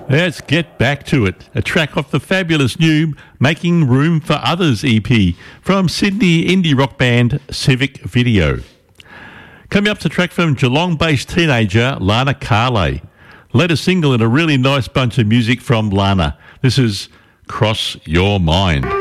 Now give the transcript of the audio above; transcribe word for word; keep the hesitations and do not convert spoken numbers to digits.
Let's get back to it. A track off the fabulous new Making Room for Others E P from Sydney indie rock band Civic Video. Coming up, to track from Geelong-based teenager Lana Carley. Latest single and a really nice bunch of music from Lana. This is Cross Your Mind.